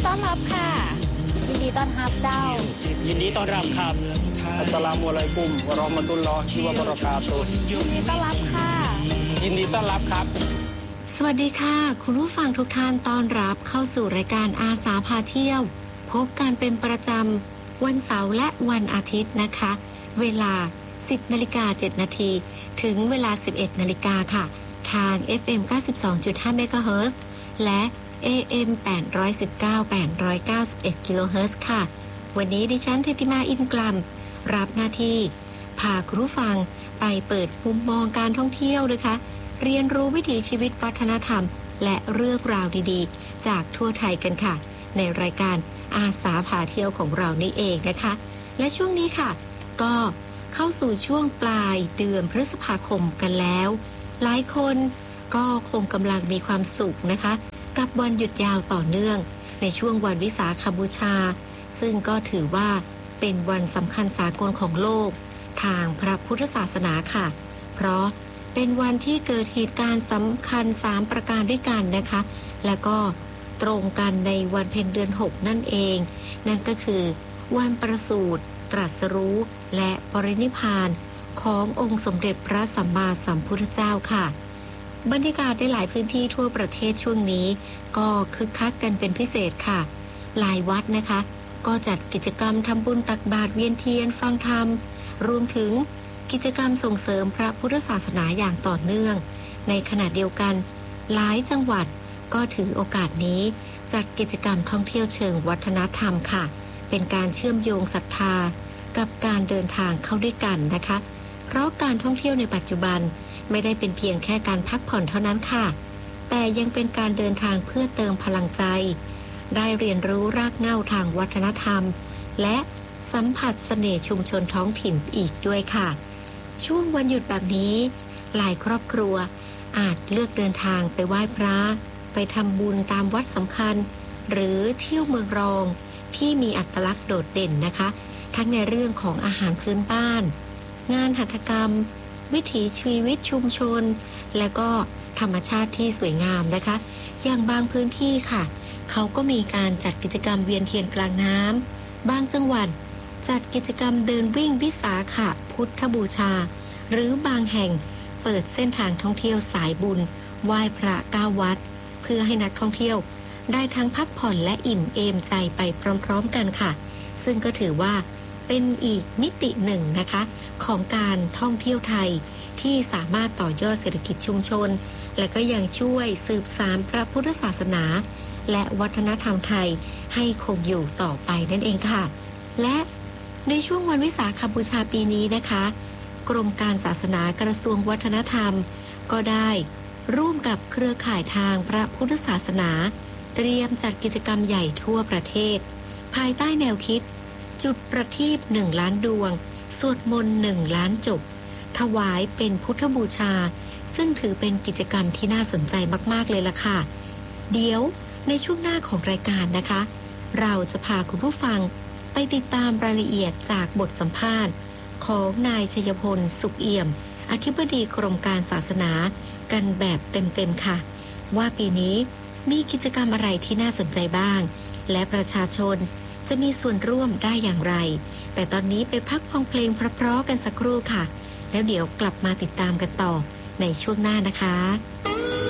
ต้อนรับค่ะยินดีต้อนรับเจ้ายินดีต้อนรับครับอัสสลามุอะลัยกุมวะเราะมะตุลลอฮิวะบะเราะกาตุฮ์ยินดีต้อนรับค่ะยินดีต้อนรับครับสวัสดีค่ะคุณผู้ฟังทุกท่านต้อนรับเข้าสู่รายการอาสาพาเที่ยวพบกันเป็นประจำวันเสาร์และวันอาทิตย์นะคะเวลา 10:07 นาทีถึงเวลา 11 นาฬิกาค่ะทาง FM 92.5 เมกะเฮิรตซ์และ AM 819 891 กิโลเฮิรตซ์ค่ะวันนี้ดิฉันธิติมาอินกลัมรับหน้าที่พาคุณผู้ฟังไปเปิดมุมมองการท่องเที่ยวนะคะเรียนรู้วิถีชีวิตวัฒนธรรมและเรื่องราวดีๆจากทั่วไทยกันค่ะในรายการอาสาพาเที่ยวของเรานี่เองนะคะและช่วงนี้ค่ะก็เข้าสู่ช่วงปลายเดือนพฤษภาคมกันแล้วหลายคนก็คงกำลังมีความสุขนะคะกับวันหยุดยาวต่อเนื่องในช่วงวันวิสาขบูชาซึ่งก็ถือว่าเป็นวันสำคัญสากลของโลกทางพระพุทธศาสนาค่ะเพราะเป็นวันที่เกิดเหตุการณ์สำคัญ3ประการด้วยกันนะคะและก็ตรงกันในวันเพ็ญเดือน6นั่นเองนั่นก็คือวันประสูติตรัสรู้และปรินิพพานขององค์สมเด็จพระสัมมาสัมพุทธเจ้าค่ะบรรยากาศในหลายพื้นที่ทั่วประเทศช่วงนี้ก็คึกคักกันเป็นพิเศษค่ะหลายวัดนะคะก็จัดกิจกรรมทำบุญตักบาตรเวียนเทียนฟังธรรมรวมถึงกิจกรรมส่งเสริมพระพุทธศาสนาอย่างต่อเนื่องในขณะเดียวกันหลายจังหวัดก็ถือโอกาสนี้จัดกิจกรรมท่องเที่ยวเชิงวัฒนธรรมค่ะเป็นการเชื่อมโยงศรัทธากับการเดินทางเข้าด้วยกันนะคะเพราะการท่องเที่ยวในปัจจุบันไม่ได้เป็นเพียงแค่การพักผ่อนเท่านั้นค่ะแต่ยังเป็นการเดินทางเพื่อเติมพลังใจได้เรียนรู้รากเหง้าทางวัฒนธรรมและสัมผัสเสน่ห์ชุมชนท้องถิ่นอีกด้วยค่ะช่วงวันหยุดแบบนี้หลายครอบครัวอาจเลือกเดินทางไปไหว้พระไปทำบุญตามวัดสำคัญหรือเที่ยวเมืองรองที่มีอัตลักษณ์โดดเด่นนะคะทั้งในเรื่องของอาหารพื้นบ้านงานหัตถกรรมวิถีชีวิตชุมชนและก็ธรรมชาติที่สวยงามนะคะอย่างบางพื้นที่ค่ะเขาก็มีการจัดกิจกรรมเวียนเทียนกลางน้ำบางจังหวัดจัดกิจกรรมเดินวิ่งวิสาขพุทธบูชาหรือบางแห่งเปิดเส้นทางท่องเที่ยวสายบุญไหว้พระ9 วัดเพื่อให้นักท่องเที่ยวได้ทั้งพักผ่อนและอิ่มเอมใจไปพร้อมๆกันค่ะซึ่งก็ถือว่าเป็นอีกมิติหนึ่งนะคะของการท่องเที่ยวไทยที่สามารถต่อยอดเศรษฐกิจชุมชนและก็ยังช่วยสืบสานพระพุทธศาสนาและวัฒนธรรมไทยให้คงอยู่ต่อไปนั่นเองค่ะและในช่วงวันวิสาขบูชาปีนี้นะคะกรมการศาสนากระทรวงวัฒนธรรมก็ได้ร่วมกับเครือข่ายทางพระพุทธศาสนาเตรียมจัดกิจกรรมใหญ่ทั่วประเทศภายใต้แนวคิดจุดประทีป1 ล้านดวงสวดมนต์1 ล้านจบถวายเป็นพุทธบูชาซึ่งถือเป็นกิจกรรมที่น่าสนใจมากๆเลยล่ะค่ะเดี๋ยวในช่วงหน้าของรายการนะคะเราจะพาคุณผู้ฟังไปติดตามรายละเอียดจากบทสัมภาษณ์ของนายชัยพลสุขเอี่ยมอธิบดีกรมการศาสนากันแบบเต็มๆค่ะว่าปีนี้มีกิจกรรมอะไรที่น่าสนใจบ้างและประชาชนจะมีส่วนร่วมได้อย่างไรแต่ตอนนี้ไปพักฟังเพลงเพราะๆกันสักครู่ค่ะแล้วเดี๋ยวกลับมาติดตามกันต่อในช่วงหน้านะคะ